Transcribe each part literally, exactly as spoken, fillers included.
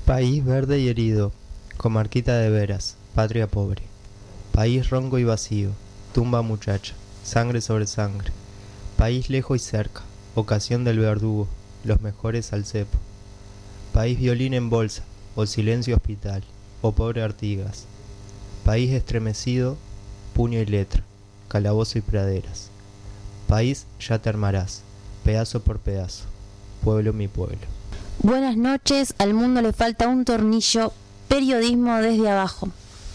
País verde y herido, comarquita de veras, patria pobre. País ronco y vacío, tumba muchacha, sangre sobre sangre. País lejos y cerca, ocasión del verdugo, los mejores al cepo. País violín en bolsa, o silencio hospital, o pobre Artigas. País estremecido, puño y letra, calabozo y praderas. País ya te armarás, pedazo por pedazo, pueblo mi pueblo. Buenas noches, al mundo le falta un tornillo, periodismo desde abajo.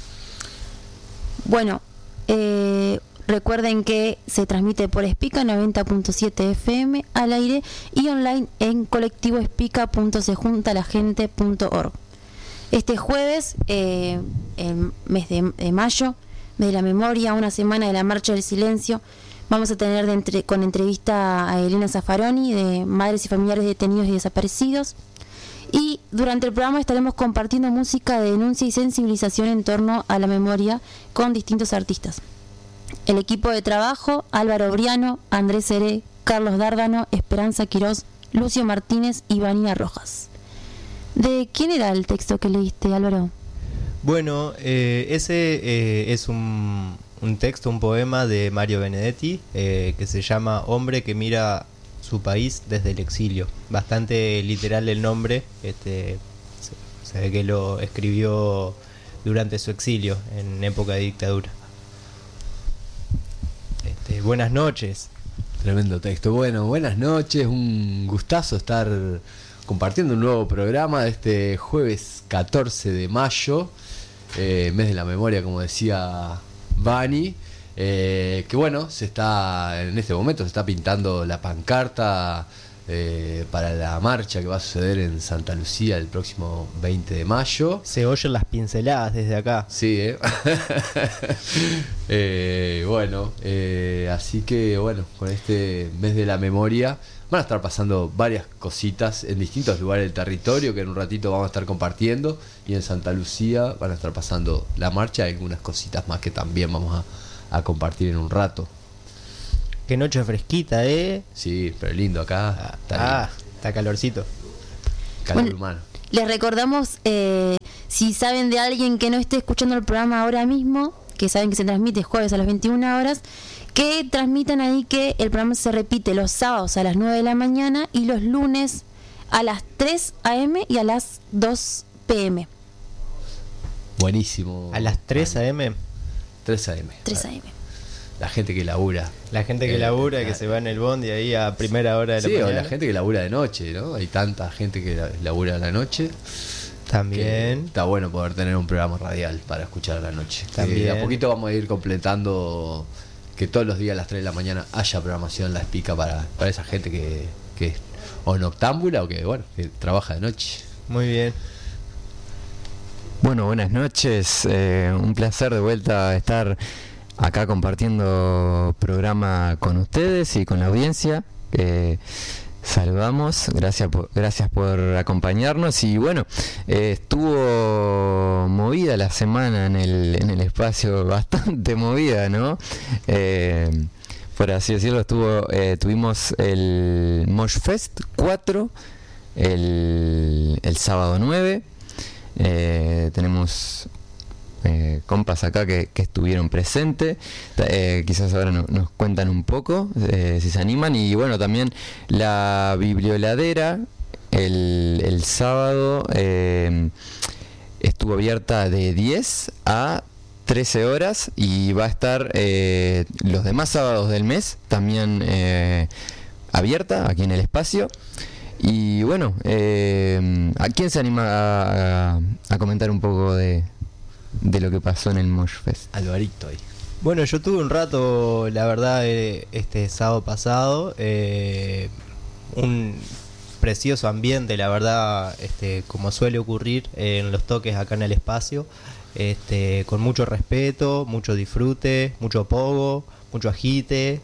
Bueno, eh, recuerden que se transmite por Espica noventa punto siete F M al aire y online en colectivo espica punto se junta la gente punto org. Este jueves, eh, el mes de, de mayo, mes de la memoria, una semana de la Marcha del Silencio, vamos a tener de entre, con entrevista a Elena Zaffaroni, de Madres y Familiares Detenidos y Desaparecidos. Y durante el programa estaremos compartiendo música de denuncia y sensibilización en torno a la memoria con distintos artistas. El equipo de trabajo: Álvaro Briano, Andrés Seré, Carlos Dárdano, Esperanza Quirós, Lucio Martínez y Vanina Rojas. ¿De quién era el texto que leíste, Álvaro? Bueno, eh, ese eh, es un, un texto, un poema de Mario Benedetti, eh, que se llama Hombre que mira su país desde el exilio. Bastante literal el nombre, este, se, se ve que lo escribió durante su exilio, en época de dictadura. Este, buenas noches. Tremendo texto. Bueno, buenas noches, un gustazo estar compartiendo un nuevo programa de este jueves catorce de mayo, eh, mes de la memoria, como decía Vani, eh, que bueno, se está en este momento se está pintando la pancarta eh, para la marcha que va a suceder en Santa Lucía el próximo veinte de mayo. Se oyen las pinceladas desde acá. Sí, ¿eh? eh, bueno, eh, así que bueno, con este mes de la memoria van a estar pasando varias cositas en distintos lugares del territorio que en un ratito vamos a estar compartiendo, y en Santa Lucía van a estar pasando la marcha y algunas cositas más que también vamos a, a compartir en un rato. Qué noche fresquita, ¿eh? Sí, pero lindo acá. Ah, está, ah, está calorcito. Calor Bueno, humano. Les recordamos, eh, si saben de alguien que no esté escuchando el programa ahora mismo, que saben que se transmite jueves a las veintiuna horas, que transmitan ahí que el programa se repite los sábados a las nueve de la mañana y los lunes a las tres a eme y a las dos pe eme. Buenísimo. A las tres a eme. tres a eme. tres a eme. La gente que labura. La gente que Eh, labura, la- que se va en el bondi ahí a primera hora de la Sí, o mañana. la gente que labura de noche, ¿no? Hay tanta gente que la- labura a la noche. Que También. está bueno poder tener un programa radial para escuchar a la noche. También. Eh, de a poquito vamos a ir completando que todos los días a las tres de la mañana haya programación en La Espica para, para esa gente que, que es o noctámbula o que, bueno, que trabaja de noche. Muy bien. Bueno, buenas noches, eh, un placer de vuelta estar acá compartiendo programa con ustedes y con la audiencia. Eh, saludamos, gracias por, gracias por acompañarnos. Y bueno, eh, estuvo movida la semana en el, en el espacio, bastante movida, ¿no? Eh, por así decirlo, estuvo, eh, tuvimos el Mosh Fest cuatro el, el sábado nueve. Eh, tenemos eh, compas acá que, que estuvieron presentes, eh, quizás ahora no, nos cuentan un poco, eh, si se animan. Y bueno, también la biblioladera el, el sábado eh, estuvo abierta de diez a trece horas y va a estar eh, los demás sábados del mes también eh, abierta aquí en el espacio. Y bueno, eh, ¿a quién se anima a, a, a comentar un poco de, de lo que pasó en el Mosh Fest? Alvarito ahí. Bueno, yo tuve un rato, la verdad, eh, este sábado pasado, eh, un precioso ambiente, la verdad, este, como suele ocurrir en los toques acá en el espacio, este, con mucho respeto, mucho disfrute, mucho pogo, mucho agite,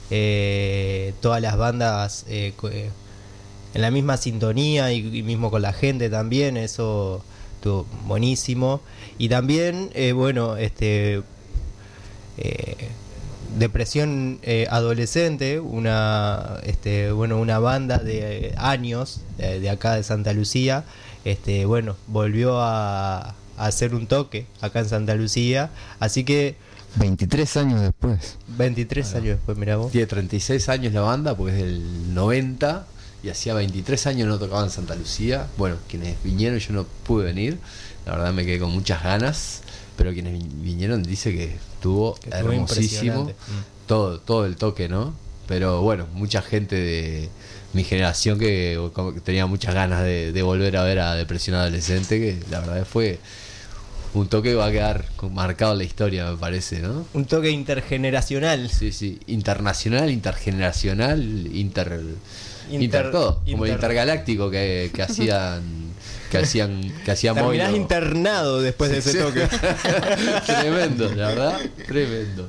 eh, todas las bandas eh, co- eh, en la misma sintonía y, y mismo con la gente también, eso estuvo buenísimo. Y también, eh, bueno, este... Eh, depresión eh, adolescente, una este bueno una banda de eh, años de, de acá de Santa Lucía, este bueno volvió a, a hacer un toque acá en Santa Lucía, así que veintitrés años después. veintitrés Bueno, años después, mirá vos. Tiene treinta y seis años la banda, porque es del noventa, y hacía veintitrés años no tocaba en Santa Lucía. Bueno, quienes vinieron, yo no pude venir, la verdad me quedé con muchas ganas, pero quienes vinieron dice que estuvo Que estuvo hermosísimo, impresionante. Mm. todo, todo el toque, ¿no? Pero bueno, mucha gente de mi generación que tenía muchas ganas de, de volver a ver a Depresión Adolescente, que la verdad fue un toque que va a quedar marcado en la historia, me parece, ¿no? Un toque intergeneracional. Sí, sí, internacional, intergeneracional, inter, inter, Inter- todo, como el inter- intergaláctico que, que hacían, que hacían, que hacían Terminás Moilo. internado después de ese Sí. toque. Tremendo, la verdad, tremendo.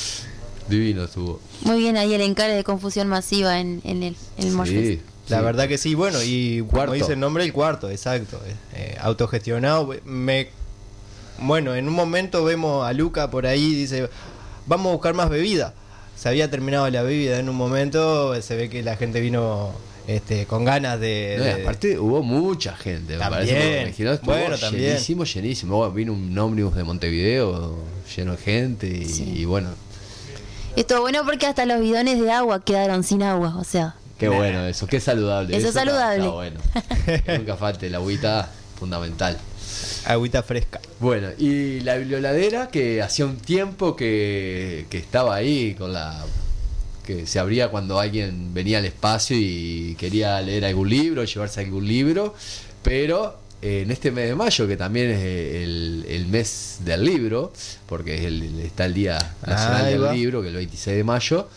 Divino estuvo. Muy bien ahí el encare de confusión masiva en, en el, en el Mosh Sí, Fest. La sí. verdad que sí, bueno, y Cuarto. como dice el nombre, el cuarto, exacto. Eh, autogestionado. Me, bueno, en un momento vemos a Luca por ahí, dice, vamos a buscar más bebida. Se había terminado la bebida en un momento, se ve que la gente vino este, con ganas de... No, y de- aparte hubo mucha gente, me También. parece. porque me imagino, estuvo Bueno, también. llenísimo, llenísimo. Bueno, vino un ómnibus de Montevideo lleno de gente y, Sí. y bueno, Estuvo bueno porque hasta los bidones de agua quedaron sin agua, o sea, qué bueno eso, qué saludable. Eso es está- saludable. está bueno. Nunca falte la agüita, fundamental. Agüita fresca. Bueno, y la biblioladera que hacía un tiempo que, que estaba ahí con la... que se abría cuando alguien venía al espacio y quería leer algún libro, llevarse algún libro, pero eh, en este mes de mayo, que también es el, el mes del libro, porque es el, está el Día Nacional Ahí del va. Libro, que es el veintiséis de mayo,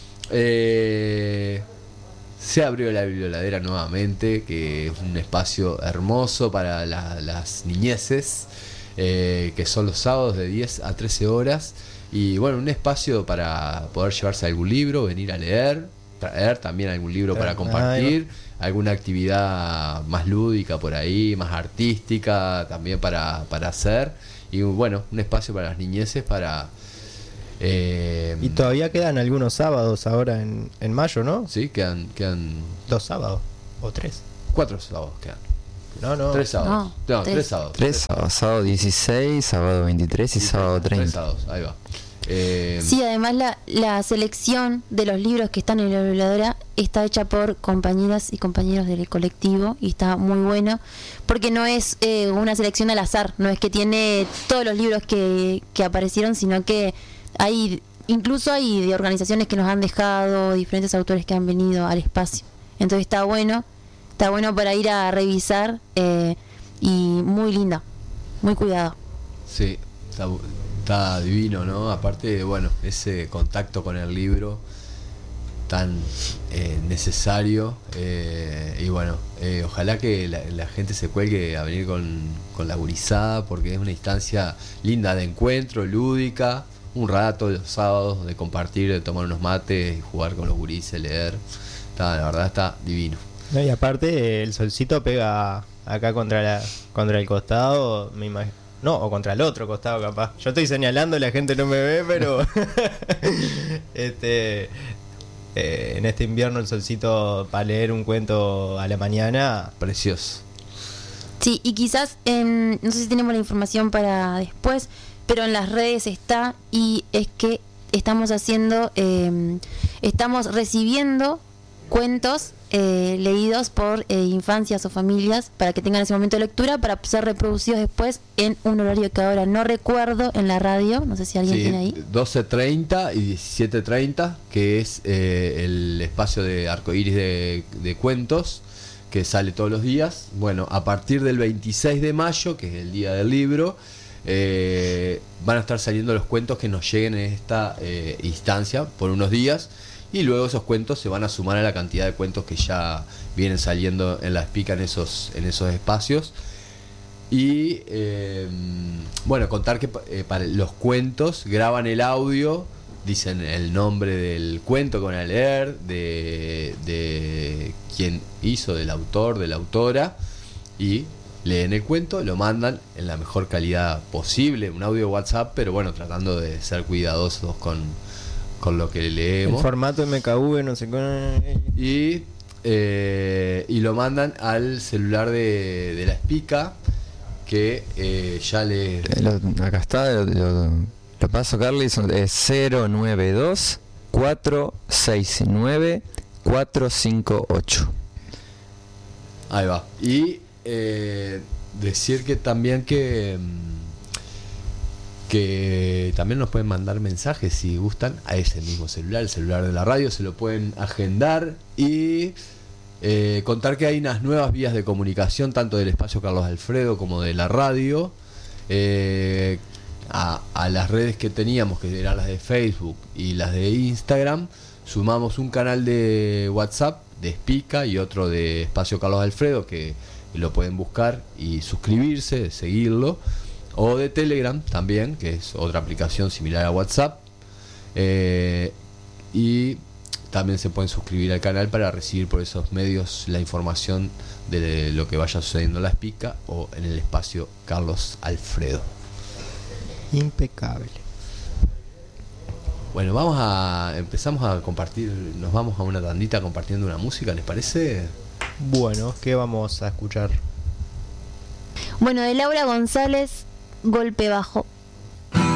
eh, se abrió la biblioladera nuevamente, que es un espacio hermoso para la- las niñeces, eh, que son los sábados de diez a trece horas. Y bueno, un espacio para poder llevarse algún libro, venir a leer, traer también algún libro para Ah, compartir, alguna actividad más lúdica por ahí, más artística también para, para hacer. Y bueno, un espacio para las niñeces para... eh, Y todavía quedan algunos sábados ahora en, en mayo, ¿no? sí, quedan, quedan Dos sábados. O tres. cuatro sábados, quedan. No, no. Tres sábados. No, No, tres. tres sábados. Tres sábados, sábado dieciséis, sábado veintitrés y sábado Tres treinta. sábados, ahí va. Eh, sí, además la, la selección de los libros que están en la biblioteca está hecha por compañeras y compañeros del colectivo y está muy bueno porque no es eh, una selección al azar, no es que tiene todos los libros que, que aparecieron, sino que hay, incluso hay de organizaciones que nos han dejado, diferentes autores que han venido al espacio, entonces está bueno, está bueno para ir a revisar eh, y muy linda, muy cuidada. Sí, está, está divino, ¿no? Aparte, bueno, ese contacto con el libro tan eh, necesario. Eh, y bueno, eh, ojalá que la, la gente se cuelgue a venir con, con la gurizada, porque es una instancia linda de encuentro, lúdica. Un rato los sábados de compartir, de tomar unos mates y jugar con los gurises, leer. Está, la verdad está divino. No, y aparte el solcito pega acá contra la contra el costado, me imagino. No, o contra el otro costado capaz. Yo estoy señalando, la gente no me ve, pero este eh, en este invierno el solcito para leer un cuento a la mañana. Precioso. Sí, y quizás, en, no sé si tenemos la información para después, pero en las redes está, y es que estamos haciendo, eh, estamos recibiendo cuentos eh, leídos por eh, infancias o familias para que tengan ese momento de lectura para ser reproducidos después en un horario que ahora no recuerdo en la radio, no sé si alguien Sí, tiene ahí. doce treinta y diecisiete treinta, que es eh, el espacio de arcoíris de, de cuentos que sale todos los días. Bueno, a partir del veintiséis de mayo, que es el día del libro, eh, van a estar saliendo los cuentos que nos lleguen en esta eh, instancia por unos días, y luego esos cuentos se van a sumar a la cantidad de cuentos que ya vienen saliendo en la Espica en esos, en esos espacios. Y eh, bueno, contar que eh, para los cuentos graban el audio, dicen el nombre del cuento que van a leer, de, de quién hizo, del autor, de la autora, y leen el cuento, lo mandan en la mejor calidad posible, un audio WhatsApp, pero bueno, tratando de ser cuidadosos con, con lo que El leemos. formato M K V, no sé qué. Y, eh, y lo mandan al celular de, de la Espica, que eh, ya le... Eh, lo- acá está, lo, lo- lo paso, Carly, son- es cero nueve dos cuatro seis nueve cuatro cinco ocho. Ahí va. Y eh, decir que también que mm, que también nos pueden mandar mensajes si gustan a ese mismo celular, el celular de la radio, se lo pueden agendar y eh, contar que hay unas nuevas vías de comunicación, tanto del espacio Carlos Alfredo como de la radio, eh, a, a las redes que teníamos, que eran las de Facebook y las de Instagram, sumamos un canal de WhatsApp de Espica y otro de Espacio Carlos Alfredo, que lo pueden buscar y suscribirse, seguirlo, o de Telegram también, que es otra aplicación similar a WhatsApp, eh, y también se pueden suscribir al canal para recibir por esos medios la información de lo que vaya sucediendo en la Espica o en el Espacio Carlos Alfredo. Impecable. Bueno, vamos a empezamos a compartir, nos vamos a una tandita compartiendo una música, ¿les parece? Bueno, ¿qué vamos a escuchar? Bueno, de Laura González, Golpe Bajo.